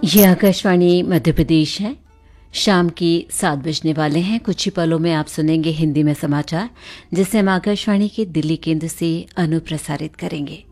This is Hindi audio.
ये आकाशवाणी मध्य प्रदेश है। शाम की 7 बजने वाले हैं। कुछ ही पलों में आप सुनेंगे हिंदी में समाचार, जिसे हम आकाशवाणी के दिल्ली केंद्र से अनुप्रसारित करेंगे।